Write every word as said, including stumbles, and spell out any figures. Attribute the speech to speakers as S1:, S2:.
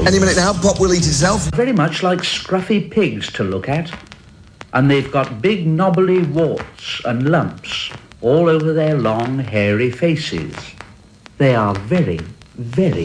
S1: Any minute now, Pop will eat itself.
S2: Very much like scruffy pigs to look at. And they've got big knobbly warts and lumps all over their long, hairy faces. They are very, very